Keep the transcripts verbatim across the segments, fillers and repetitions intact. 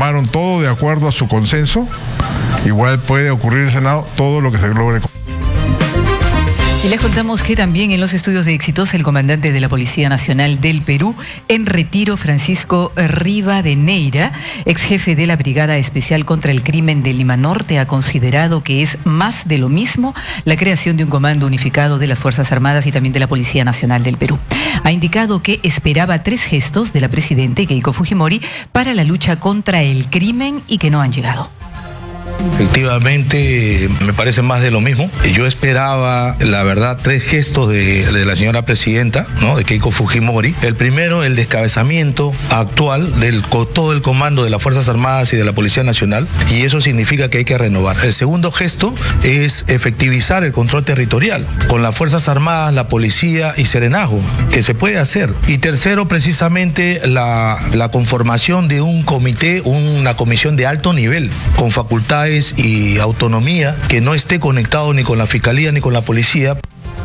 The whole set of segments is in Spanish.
tomaron todo de acuerdo a su consenso, igual puede ocurrir en el Senado todo lo que se logre. Y les contamos que también en los estudios de Exitosa, el comandante de la Policía Nacional del Perú, en retiro, Francisco Rivadeneira, ex jefe de la Brigada Especial contra el Crimen de Lima Norte, ha considerado que es más de lo mismo la creación de un comando unificado de las Fuerzas Armadas y también de la Policía Nacional del Perú. Ha indicado que esperaba tres gestos de la presidenta Keiko Fujimori para la lucha contra el crimen y que no han llegado. Efectivamente, me parece más de lo mismo. Yo esperaba, la verdad, tres gestos de, de la señora presidenta, ¿no?, de Keiko Fujimori. El primero, el descabezamiento actual del todo el comando de las Fuerzas Armadas y de la Policía Nacional, y eso significa que hay que renovar. El segundo gesto es efectivizar el control territorial con las Fuerzas Armadas, la Policía y Serenazgo, que se puede hacer. Y tercero, precisamente, la, la conformación de un comité, una comisión de alto nivel, con facultades y autonomía, que no esté conectado ni con la Fiscalía ni con la Policía.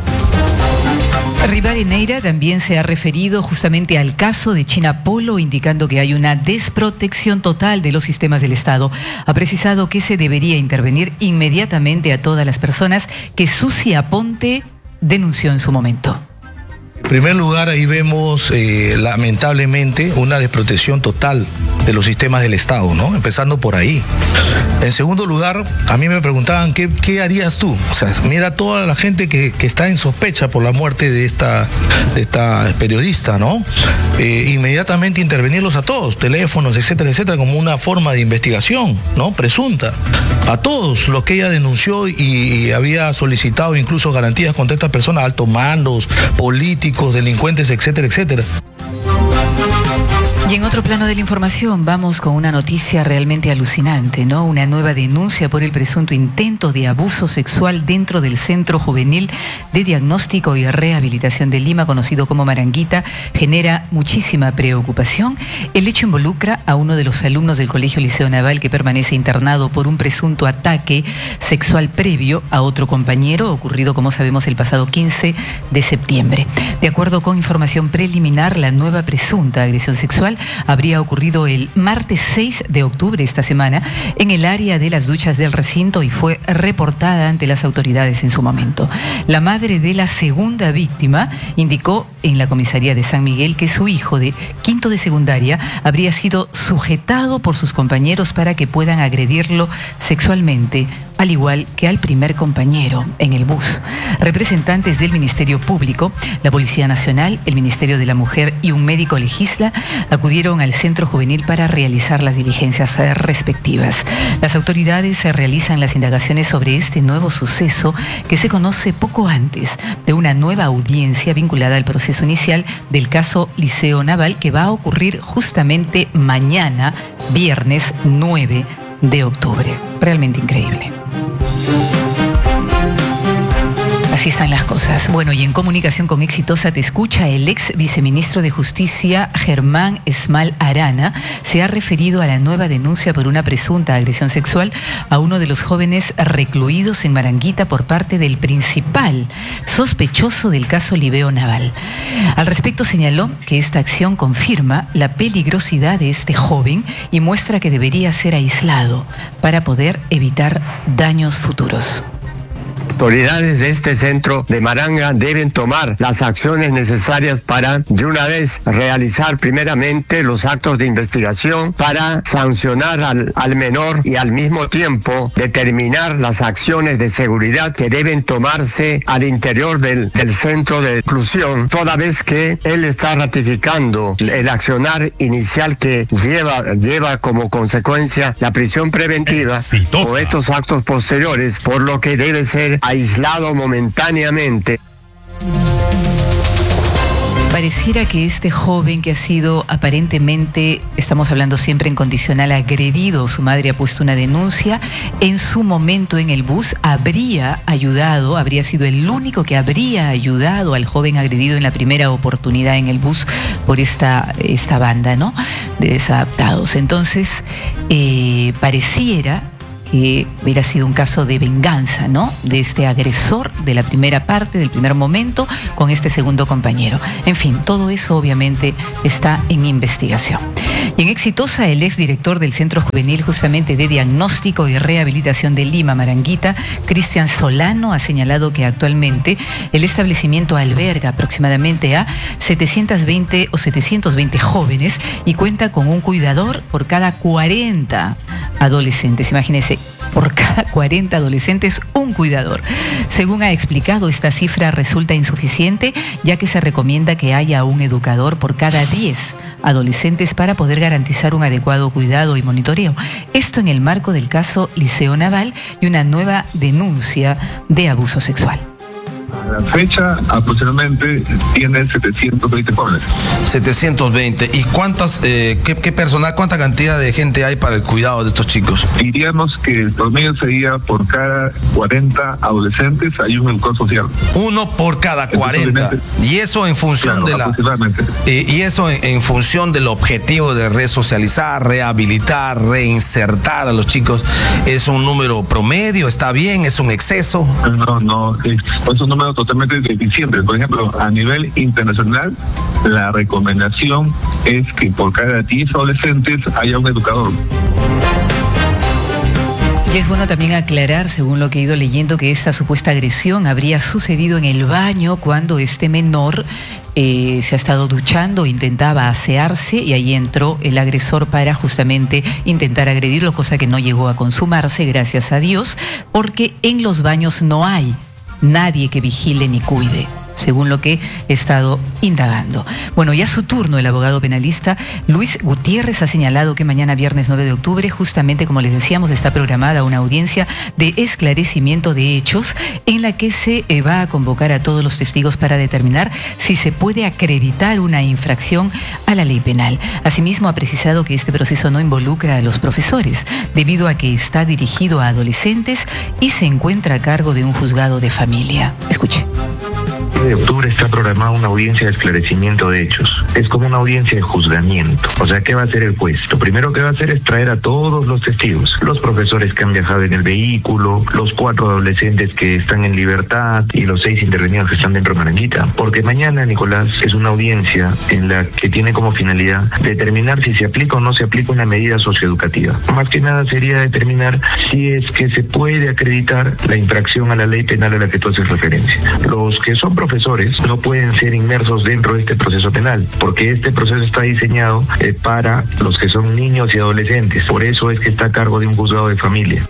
Rivadeneira también se ha referido justamente al caso de China Polo, indicando que hay una desprotección total de los sistemas del Estado. Ha precisado que se debería intervenir inmediatamente a todas las personas que Susi Aponte denunció en su momento. En primer lugar, ahí vemos eh, lamentablemente una desprotección total de los sistemas del Estado, ¿no? Empezando por ahí. En segundo lugar, a mí me preguntaban, ¿qué, qué harías tú? O sea, mira toda la gente que, que está en sospecha por la muerte de esta, de esta periodista, ¿no? Eh, inmediatamente intervenirlos a todos, teléfonos, etcétera, etcétera, como una forma de investigación, ¿no?, presunta. A todos los que ella denunció y, y había solicitado incluso garantías contra estas personas, altos mandos, políticos, delincuentes, etcétera, etcétera. Y en otro plano de la información vamos con una noticia realmente alucinante, ¿no? Una nueva denuncia por el presunto intento de abuso sexual dentro del Centro Juvenil de Diagnóstico y Rehabilitación de Lima, conocido como Maranguita, genera muchísima preocupación. El hecho involucra a uno de los alumnos del Colegio Liceo Naval que permanece internado por un presunto ataque sexual previo a otro compañero, ocurrido, como sabemos, el pasado quince de septiembre. De acuerdo con información preliminar, la nueva presunta agresión sexual habría ocurrido el martes seis de octubre, esta semana, en el área de las duchas del recinto y fue reportada ante las autoridades en su momento. La madre de la segunda víctima indicó en la comisaría de San Miguel que su hijo de quinto de secundaria habría sido sujetado por sus compañeros para que puedan agredirlo sexualmente, al igual que al primer compañero en el bus. Representantes del Ministerio Público, la Policía Nacional, el Ministerio de la Mujer y un médico legisla acudieron al centro juvenil para realizar las diligencias respectivas. Las autoridades se realizan las indagaciones sobre este nuevo suceso que se conoce poco antes de una nueva audiencia vinculada al proceso inicial del caso Liceo Naval, que va a ocurrir justamente mañana, viernes nueve de octubre. Realmente increíble. Así están las cosas. Bueno, y en comunicación con Exitosa te escucha el ex viceministro de Justicia, Germán Esmal Arana, se ha referido a la nueva denuncia por una presunta agresión sexual a uno de los jóvenes recluidos en Maranguita por parte del principal sospechoso del caso Liceo Naval. Al respecto señaló que esta acción confirma la peligrosidad de este joven y muestra que debería ser aislado para poder evitar daños futuros. Autoridades de este centro de Maranga deben tomar las acciones necesarias para, de una vez, realizar primeramente los actos de investigación para sancionar al, al menor y al mismo tiempo determinar las acciones de seguridad que deben tomarse al interior del, del centro de inclusión, toda vez que él está ratificando el accionar inicial que lleva, lleva como consecuencia la prisión preventiva o estos actos posteriores, por lo que debe ser aislado momentáneamente. Pareciera que este joven que ha sido aparentemente, estamos hablando siempre en condicional, agredido, su madre ha puesto una denuncia, en su momento en el bus habría ayudado, habría sido el único que habría ayudado al joven agredido en la primera oportunidad en el bus por esta, esta banda, ¿no?, de desadaptados. Entonces, eh, pareciera que hubiera sido un caso de venganza, ¿no? De este agresor de la primera parte, del primer momento, con este segundo compañero. En fin, todo eso obviamente está en investigación. Y en Exitosa, el exdirector del Centro Juvenil justamente de Diagnóstico y Rehabilitación de Lima, Maranguita, Cristian Solano, ha señalado que actualmente el establecimiento alberga aproximadamente a setecientos veinte o setecientos veinte jóvenes y cuenta con un cuidador por cada cuarenta adolescentes. Imagínense, por cada cuarenta adolescentes, un cuidador. Según ha explicado, esta cifra resulta insuficiente, ya que se recomienda que haya un educador por cada diez adolescentes para poder garantizar un adecuado cuidado y monitoreo. Esto en el marco del caso Liceo Naval y una nueva denuncia de abuso sexual. A la fecha aproximadamente tiene setecientos veinte jóvenes. setecientos veinte. ¿Y cuántas, eh, qué, qué personal, cuánta cantidad de gente hay para el cuidado de estos chicos? Diríamos que el promedio sería por cada cuarenta adolescentes hay un educador social. Uno por cada cuarenta. Y eso en función Claro, de la... aproximadamente. Eh, y eso en, en función del objetivo de resocializar, rehabilitar, reinsertar a los chicos. ¿Es un número promedio? ¿Está bien? ¿Es un exceso? No, no, es, es un número totalmente deficiente. Por ejemplo, a nivel internacional, la recomendación es que por cada diez adolescentes haya un educador. Y es bueno también aclarar, según lo que he ido leyendo, que esta supuesta agresión habría sucedido en el baño cuando este menor eh, se ha estado duchando, intentaba asearse y ahí entró el agresor para justamente intentar agredirlo, cosa que no llegó a consumarse, gracias a Dios, porque en los baños no hay nadie que vigile ni cuide, según lo que he estado indagando. Bueno, ya su turno, el abogado penalista Luis Gutiérrez ha señalado que mañana viernes nueve de octubre, justamente como les decíamos, está programada una audiencia de esclarecimiento de hechos en la que se va a convocar a todos los testigos para determinar si se puede acreditar una infracción a la ley penal. Asimismo, ha precisado que este proceso no involucra a los profesores, debido a que está dirigido a adolescentes y se encuentra a cargo de un juzgado de familia. Escuche. De octubre está programada una audiencia de esclarecimiento de hechos. Es como una audiencia de juzgamiento. O sea, ¿qué va a hacer el juez? Lo primero que va a hacer es traer a todos los testigos, los profesores que han viajado en el vehículo, los cuatro adolescentes que están en libertad y los seis intervenidos que están dentro de Maranguita. Porque mañana, Nicolás, es una audiencia en la que tiene como finalidad determinar si se aplica o no se aplica una medida socioeducativa. Más que nada sería determinar si es que se puede acreditar la infracción a la ley penal a la que tú haces referencia. Los que son profesores no pueden ser inmersos dentro de este proceso penal, porque este proceso está diseñado eh, para los que son niños y adolescentes. Por eso es que está a cargo de un juzgado de familia.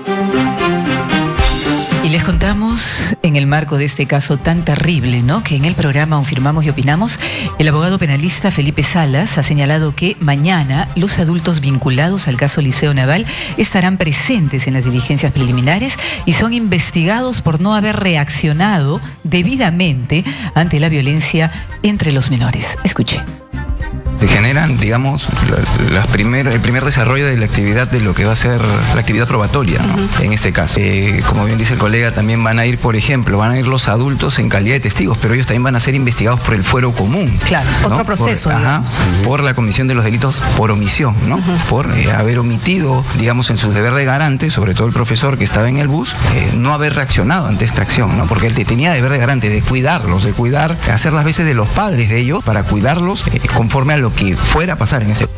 Y les contamos, en el marco de este caso tan terrible, ¿no?, que en el programa Firmamos y Opinamos, el abogado penalista Felipe Salas ha señalado que mañana los adultos vinculados al caso Liceo Naval estarán presentes en las diligencias preliminares y son investigados por no haber reaccionado debidamente ante la violencia entre los menores. Escuche. Se generan, digamos, las primer, el primer desarrollo de la actividad de lo que va a ser la actividad probatoria, ¿no? Uh-huh. En este caso. Eh, como bien dice el colega, también van a ir, por ejemplo, van a ir los adultos en calidad de testigos, pero ellos también van a ser investigados por el fuero común. Claro, ¿no? Otro proceso. Por, ajá, por la comisión de los delitos por omisión, ¿no? Uh-huh. Por eh, haber omitido, digamos, en su deber de garante, sobre todo el profesor que estaba en el bus, eh, no haber reaccionado ante esta acción, ¿no? Porque él tenía deber de garante de cuidarlos, de cuidar, hacer las veces de los padres de ellos para cuidarlos eh, conforme a lo que fuera a pasar en ese...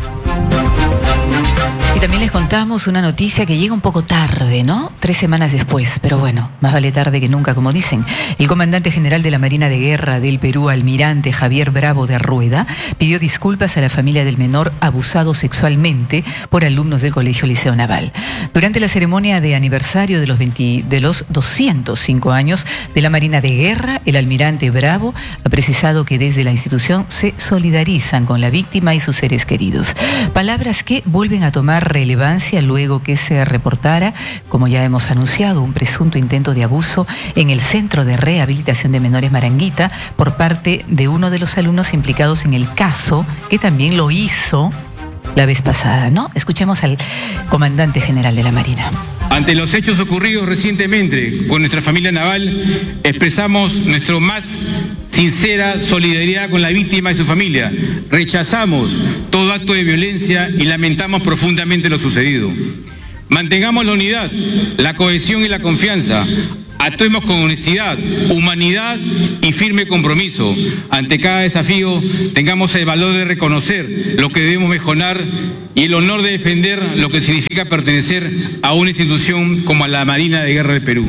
Y también les contamos una noticia que llega un poco tarde, ¿no? Tres semanas después, pero bueno, más vale tarde que nunca, como dicen. El comandante general de la Marina de Guerra del Perú, almirante Javier Bravo de Rueda, pidió disculpas a la familia del menor abusado sexualmente por alumnos del Colegio Liceo Naval. Durante la ceremonia de aniversario de los, veinte, de los doscientos cinco años de la Marina de Guerra, el almirante Bravo ha precisado que desde la institución se solidarizan con la víctima y sus seres queridos. Palabras que vuelven a tomar relevancia luego que se reportara, como ya hemos anunciado, un presunto intento de abuso en el Centro de Rehabilitación de Menores Maranguita por parte de uno de los alumnos implicados en el caso, que también lo hizo la vez pasada, ¿no? Escuchemos al comandante general de la Marina. Ante los hechos ocurridos recientemente con nuestra familia naval, expresamos nuestra más sincera solidaridad con la víctima y su familia. Rechazamos todo acto de violencia y lamentamos profundamente lo sucedido. Mantengamos la unidad, la cohesión y la confianza. Actuemos con honestidad, humanidad y firme compromiso. Ante cada desafío, tengamos el valor de reconocer lo que debemos mejorar y el honor de defender lo que significa pertenecer a una institución como la Marina de Guerra del Perú.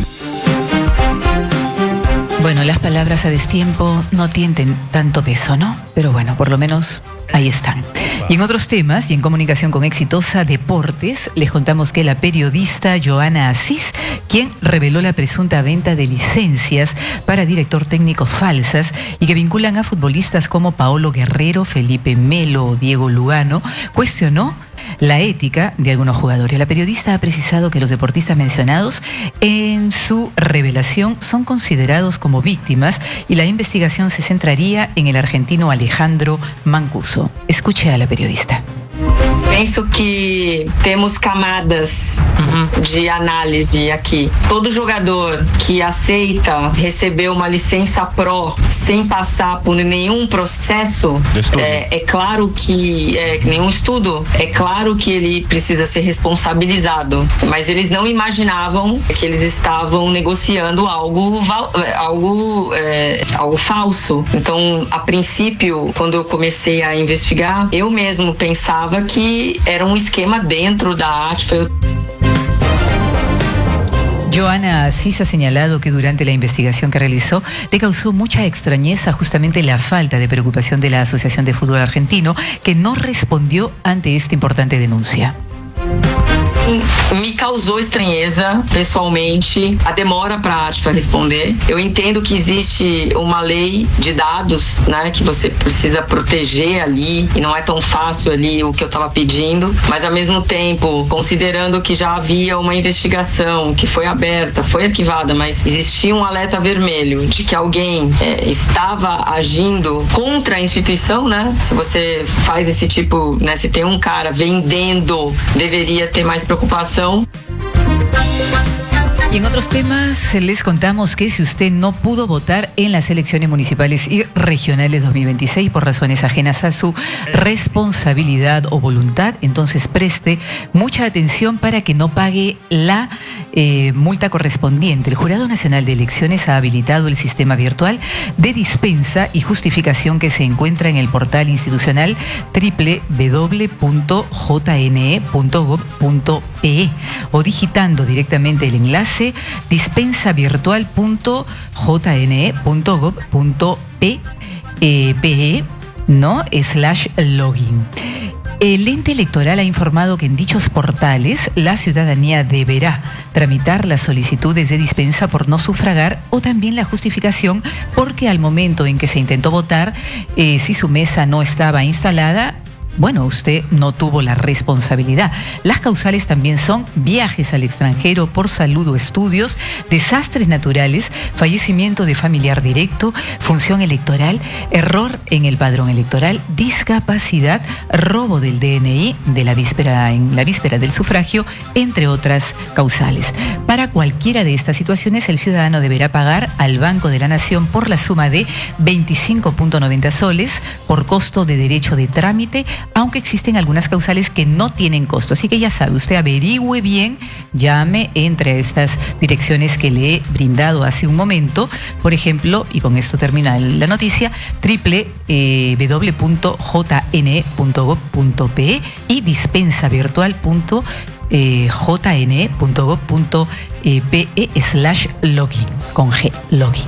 Bueno, las palabras a destiempo no tienen tanto peso, ¿no? Pero bueno, por lo menos ahí están. Y en otros temas, y en comunicación con Exitosa Deportes, les contamos que la periodista Joana Asís, quien reveló la presunta venta de licencias para director técnico falsas y que vinculan a futbolistas como Paolo Guerrero, Felipe Melo o Diego Lugano, cuestionó la ética de algunos jugadores. La periodista ha precisado que los deportistas mencionados en su revelación son considerados como víctimas y la investigación se centraría en el argentino Alejandro Mancuso. Escuche a la periodista. Penso que temos camadas uhum. de análise aqui. Todo jogador que aceita receber uma licença pró sem passar por nenhum processo, é, é claro que é, nenhum estudo, é claro que ele precisa ser responsabilizado. Mas eles não imaginavam que eles estavam negociando algo, algo, é, algo falso. Então, a princípio, quando eu comecei a investigar, eu mesmo pensava que era um esquema dentro da A T F A. Joana Asís ha señalado que durante la investigación que realizó le causó mucha extrañeza justamente la falta de preocupación de la Asociación de Fútbol Argentino, que no respondió ante esta importante denuncia. Me causou estranheza, pessoalmente, a demora para a A T F A responder. Eu entendo que existe uma lei de dados, né, que você precisa proteger ali, e não é tão fácil ali o que eu estava pedindo, mas ao mesmo tempo, considerando que já havia uma investigação que foi aberta, foi arquivada, mas existia um alerta vermelho de que alguém é, estava agindo contra a instituição, né? Se você faz esse tipo, né, se tem um cara vendendo, deveria ter mais preocupação. Y en otros temas les contamos que si usted no pudo votar en las elecciones municipales y regionales dos mil veintiséis por razones ajenas a su responsabilidad o voluntad, entonces preste mucha atención para que no pague la eh, multa correspondiente. El Jurado Nacional de Elecciones ha habilitado el sistema virtual de dispensa y justificación que se encuentra en el portal institucional doble u doble u doble u punto j n e punto gov punto p e o digitando directamente el enlace dispensa virtual punto j n e punto gov punto p e no slash login. El ente electoral ha informado que en dichos portales la ciudadanía deberá tramitar las solicitudes de dispensa por no sufragar o también la justificación porque al momento en que se intentó votar, eh, si su mesa no estaba instalada, bueno, usted no tuvo la responsabilidad. Las causales también son viajes al extranjero por salud o estudios, desastres naturales, fallecimiento de familiar directo, función electoral, error en el padrón electoral, discapacidad, robo del D N I de la víspera, en la víspera del sufragio, entre otras causales. Para cualquiera de estas situaciones, el ciudadano deberá pagar al Banco de la Nación por la suma de veinticinco punto noventa soles por costo de derecho de trámite, aunque existen algunas causales que no tienen costo. Así que ya sabe, usted averigüe bien, llame, entre a estas direcciones que le he brindado hace un momento. Por ejemplo, y con esto termina la noticia, doble u doble u doble u punto j n e punto gov punto p e y dispensa virtual punto j n e punto gov punto p e slash login, con G, login.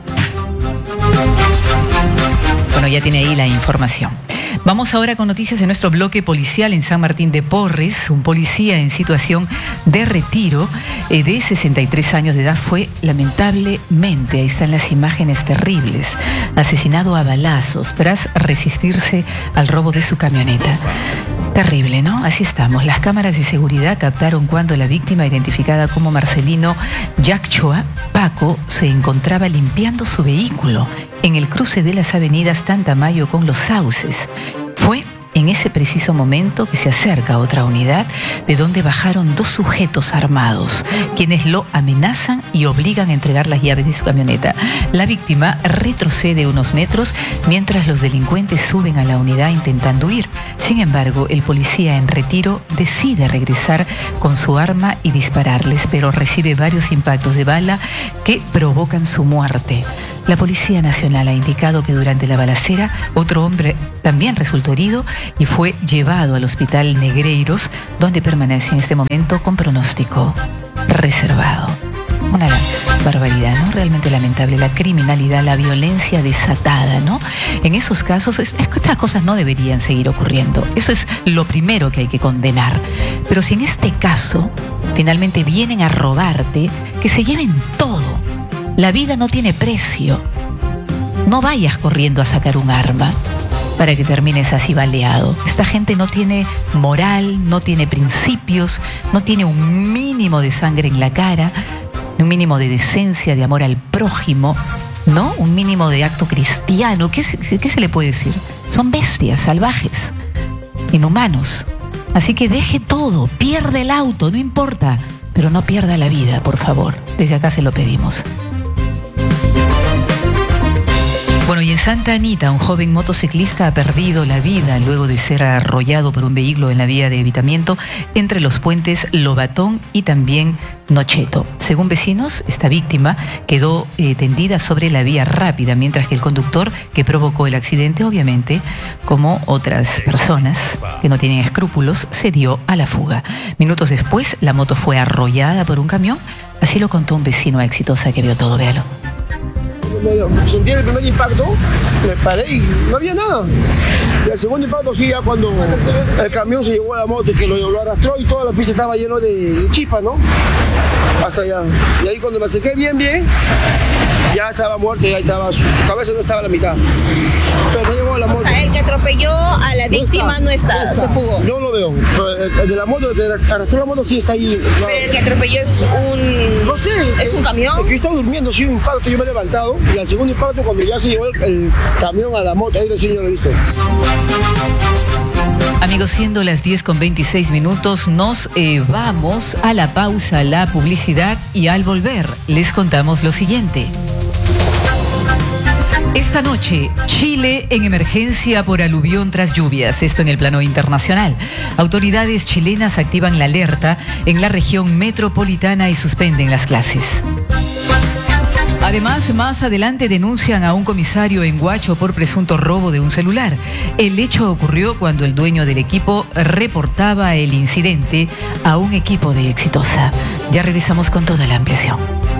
Bueno, ya tiene ahí la información. Vamos ahora con noticias de nuestro bloque policial en San Martín de Porres. Un policía en situación de retiro eh, de sesenta y tres años de edad fue lamentablemente, ahí están las imágenes terribles, asesinado a balazos tras resistirse al robo de su camioneta. Terrible, ¿no? Así estamos. Las cámaras de seguridad captaron cuando la víctima, identificada como Marcelino Yacchoa Paco, se encontraba limpiando su vehículo en el cruce de las avenidas Tantamayo con Los Sauces. Fue en ese preciso momento que se acerca a otra unidad de donde bajaron dos sujetos armados, quienes lo amenazan y obligan a entregar las llaves de su camioneta. La víctima retrocede unos metros mientras los delincuentes suben a la unidad intentando huir. Sin embargo, el policía en retiro decide regresar con su arma y dispararles, pero recibe varios impactos de bala que provocan su muerte. La Policía Nacional ha indicado que durante la balacera otro hombre también resultó herido y fue llevado al hospital Negreiros, donde permanece en este momento con pronóstico reservado. Una barbaridad, ¿no? Realmente lamentable. La criminalidad, la violencia desatada, ¿no? En esos casos, es, es que estas cosas no deberían seguir ocurriendo. Eso es lo primero que hay que condenar. Pero si en este caso finalmente vienen a robarte, que se lleven todo. La vida no tiene precio. No vayas corriendo a sacar un arma para que termines así baleado. Esta gente no tiene moral, no tiene principios, no tiene un mínimo de sangre en la cara, un mínimo de decencia, de amor al prójimo, ¿no? Un mínimo de acto cristiano. ¿Qué, qué se le puede decir? Son bestias, salvajes, inhumanos. Así que deje todo, pierde el auto, no importa, pero no pierda la vida, por favor. Desde acá se lo pedimos. Bueno, y en Santa Anita, un joven motociclista ha perdido la vida luego de ser arrollado por un vehículo en la vía de evitamiento entre los puentes Lobatón y también Nocheto. Según vecinos, esta víctima quedó eh, tendida sobre la vía rápida, mientras que el conductor que provocó el accidente, obviamente, como otras personas que no tienen escrúpulos, se dio a la fuga. Minutos después, la moto fue arrollada por un camión. Así lo contó un vecino a Exitosa que vio todo. Véalo. Sentí el primer impacto, me paré y no había nada. Y el segundo impacto sí, ya cuando el camión se llevó a la moto, que lo, lo arrastró y toda la pista estaba lleno de, de chispas, ¿no? Hasta allá. Y ahí cuando me acerqué bien, bien, ya estaba muerto, ya estaba, su, su cabeza no estaba a la mitad. Pero se llevó a la moto. O sea, el que atropelló a la víctima no está, no está, se fugó. No lo veo. El, el de la moto, el que arrastró la moto sí está ahí. No. Pero el que atropelló es un... No sé. ¿Es un camión? Es que estaba durmiendo, sí, un impacto, yo me he levantado. Y al segundo impacto, cuando ya se llevó el, el camión a la moto, ahí recién yo lo he visto. Amigos, siendo las diez con veintiséis minutos, nos eh, vamos a la pausa, la publicidad, y al volver les contamos lo siguiente. Esta noche, Chile en emergencia por aluvión tras lluvias, esto en el plano internacional. Autoridades chilenas activan la alerta en la región metropolitana y suspenden las clases. Además, más adelante denuncian a un comisario en Huacho por presunto robo de un celular. El hecho ocurrió cuando el dueño del equipo reportaba el incidente a un equipo de Exitosa. Ya regresamos con toda la ampliación.